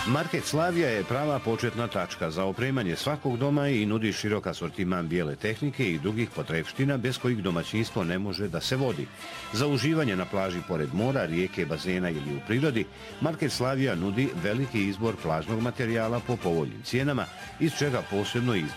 Market Slavija je prava početna tačka za opremanje svakog doma i nudi širok asortiman bijele tehnike i drugih potrepština bez kojih domaćinstvo ne može da se vodi. Za uživanje na plaži pored mora, rijeke, bazena ili u prirodi, Market Slavija nudi veliki izbor plažnog materijala po povoljnim cijenama, iz čega posebno izdvaja